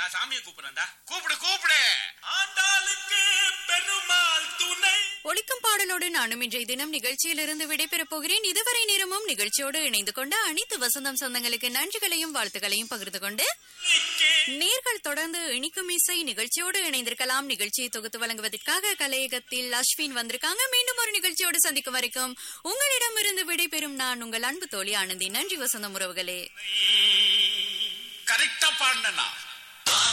நான் சாமியை கூப்பிடுறேன்டா. கூப்பிடு கூப்பிடு. ஆண்டாளுக்கு பெருமாள் துணை. ஒலிக்கும் பாடலோடு நானும் இன்றைய தினம் நிகழ்ச்சியிலிருந்து விடைபெறப் போகிறேன். இதுவரை நேரமும் நிகழ்ச்சியோடு இணைந்து கொண்ட அனைத்து வசந்தம் சொந்தங்களுக்கு நன்றிகளையும் வாழ்த்துக்களையும் பகிர்ந்து கொண்டு நேர்கள் தொடர்ந்து இனிக்கும் இசை நிகழ்ச்சியோடு இணைந்திருக்கலாம். நிகழ்ச்சியை தொகுத்து வழங்குவதற்காக கலையகத்தில் அஸ்வின் வந்திருக்காங்க. மீண்டும் ஒரு நிகழ்ச்சியோடு சந்திக்கும் வரைக்கும் உங்களிடமிருந்து விடைபெறும் நான் உங்கள் அன்பு தோழி ஆனந்தி. நன்றி வசந்தம் உறவுகளே. கரெக்டா பாடினா